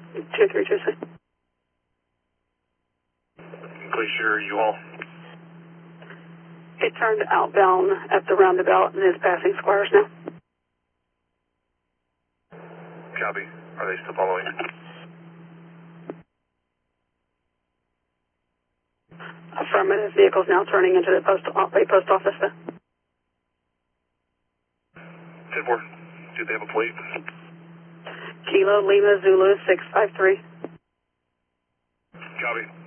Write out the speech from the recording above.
2326. Glacier, you all? It turned outbound at the roundabout and is passing Squires now. Copy. Are they still following? Affirmative. Vehicles now turning into the post office. 10-4. Do they have a plate? Kilo Lima Zulu 653. Copy.